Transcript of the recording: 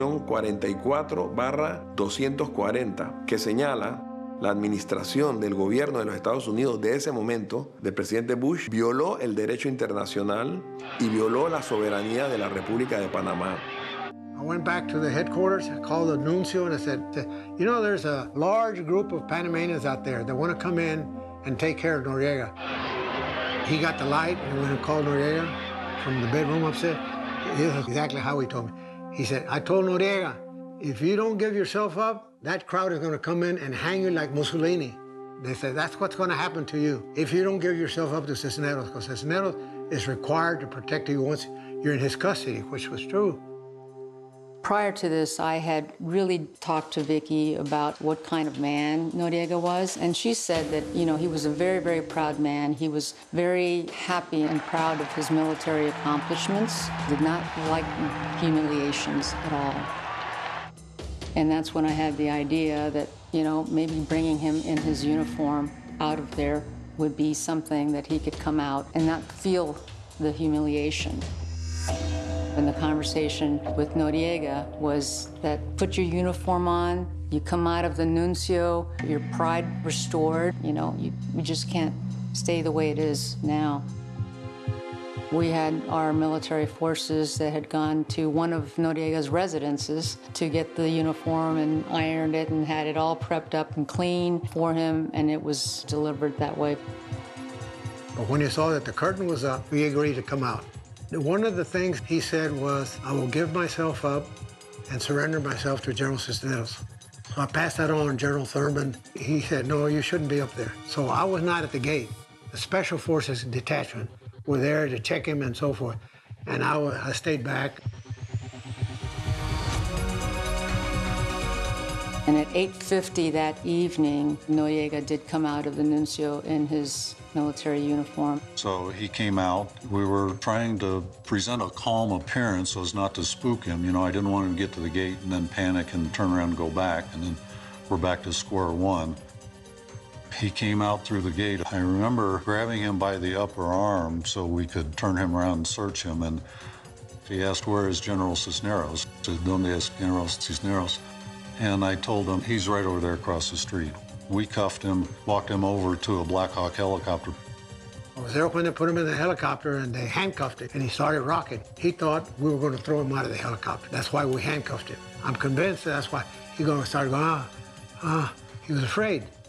44/240, que señala la administración del gobierno de los Estados Unidos de ese momento, del presidente Bush, violó el derecho internacional y violó la soberanía de la República de Panamá. I went back to the headquarters, I called the nuncio, and I said, you know, there's a large group of Panamanians out there that want to come in and take care of Noriega. He got the light and went and called Noriega from the bedroom upstairs. This is exactly how he told me. He said, I told Noriega, if you don't give yourself up, that crowd is going to come in and hang you like Mussolini. They said, that's what's going to happen to you if you don't give yourself up to Cisneros, because Cisneros is required to protect you once you're in his custody, which was true. Prior to this, I had really talked to Vicky about what kind of man Noriega was, and she said that, you know, he was a very, very proud man. He was very happy and proud of his military accomplishments, did not like humiliations at all. And that's when I had the idea that, you know, maybe bringing him in his uniform out of there would be something that he could come out and not feel the humiliation. And the conversation with Noriega was that put your uniform on, you come out of the nuncio, your pride restored, you know, you just can't stay the way it is now. We had our military forces that had gone to one of Noriega's residences to get the uniform and ironed it and had it all prepped up and clean for him, and it was delivered that way. But when he saw that the curtain was up, we agreed to come out. One of the things he said was, I will give myself up and surrender myself to General Cisneros. So I passed that on to General Thurman. He said, no, you shouldn't be up there. So I was not at the gate. The Special Forces detachment were there to check him and so forth. And I stayed back. And at 8:50 that evening, Noriega did come out of the nuncio in his military uniform. So he came out. We were trying to present a calm appearance so as not to spook him. You know, I didn't want him to get to the gate and then panic and turn around and go back, and then we're back to square one. He came out through the gate. I remember grabbing him by the upper arm so we could turn him around and search him, and he asked, where is General Cisneros? I said, ¿Dónde es General Cisneros? And I told him, he's right over there across the street. We cuffed him, walked him over to a Black Hawk helicopter. I was there when they put him in the helicopter and they handcuffed him, and he started rocking. He thought we were going to throw him out of the helicopter. That's why we handcuffed him. I'm convinced that's why he started going, He was afraid.